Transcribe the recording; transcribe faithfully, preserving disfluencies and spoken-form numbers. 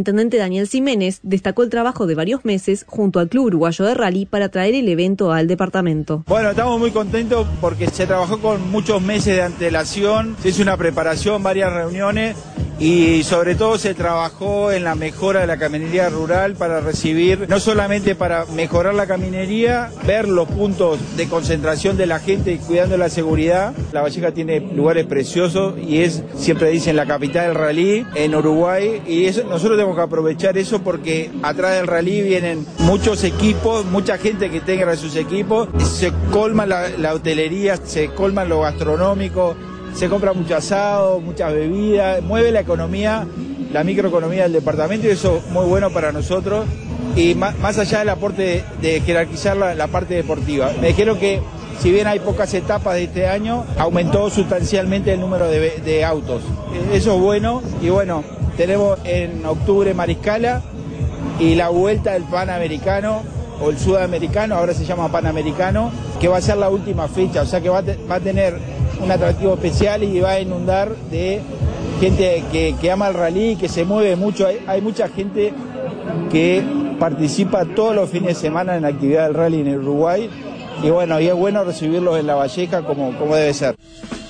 intendente Daniel Ximénez destacó el trabajo de varios meses junto al Club Uruguayo de Rally para traer el evento al departamento. Bueno, estamos muy contentos porque se trabajó con muchos meses de antelación, se hizo una preparación, varias reuniones y sobre todo se trabajó en la mejora de la caminería rural para recibir, no solamente para mejorar la caminería, ver los puntos de concentración de la gente y cuidando la seguridad. La Valleja tiene lugares preciosos y es, siempre dicen, la capital del rally en Uruguay, y eso, nosotros tenemos que aprovechar eso porque atrás del rally vienen muchos equipos, mucha gente que tenga sus equipos, se colma la, la hotelería, se colman lo gastronómico, se compra mucho asado, muchas bebidas, mueve la economía, la microeconomía del departamento, y eso es muy bueno para nosotros. Y más, más allá del aporte de, de jerarquizar la, la parte deportiva, me dijeron que si bien hay pocas etapas de este año, aumentó sustancialmente el número de, de autos. Eso es bueno, y bueno, tenemos en octubre Mariscala y la vuelta del Panamericano, o el Sudamericano, ahora se llama Panamericano, que va a ser la última fecha, o sea que va a, te, va a tener un atractivo especial y va a inundar de gente que, que ama el rally, que se mueve mucho. Hay, hay mucha gente que participa todos los fines de semana en la actividad del rally en Uruguay, y bueno, y es bueno recibirlos en La Valleja como, como debe ser.